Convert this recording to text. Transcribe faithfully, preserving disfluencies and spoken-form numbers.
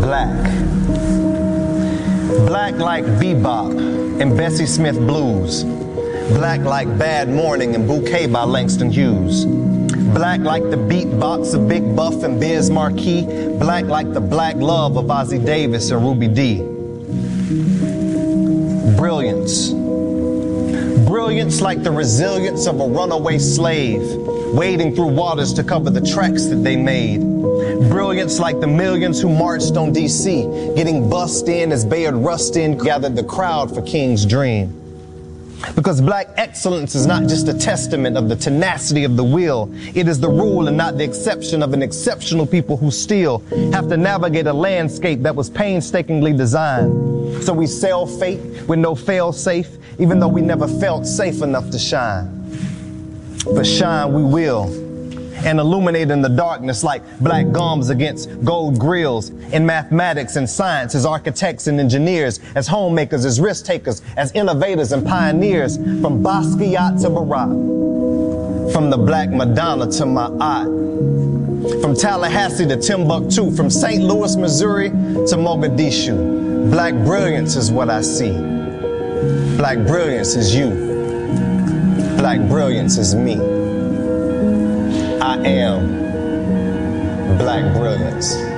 Black. Black like bebop and Bessie Smith blues. Black like Bad Morning and Bouquet by Langston Hughes. Black like the beatbox of Big Buff and Biz Marquis. Black like the black love of Ozzie Davis and Ruby Dee. Brilliance. Brilliance like the resilience of a runaway slave, wading through waters to cover the tracks that they made. Brilliance like the millions who marched on D C, getting bussed in as Bayard Rustin gathered the crowd for King's Dream. Because black excellence is not just a testament of the tenacity of the will, it is the rule and not the exception of an exceptional people who still have to navigate a landscape that was painstakingly designed. So we sail fate with no fail-safe, even though we never felt safe enough to shine. But shine we will, and illuminate in the darkness like black gums against gold grills, in mathematics and science as architects and engineers, as homemakers, as risk takers, as innovators and pioneers, from Basquiat to Barat, from the Black Madonna to my aunt, from Tallahassee to Timbuktu, from Saint Louis, Missouri to Mogadishu. Black brilliance is what I see. Black brilliance is you. Black brilliance is me. I am Black brilliance.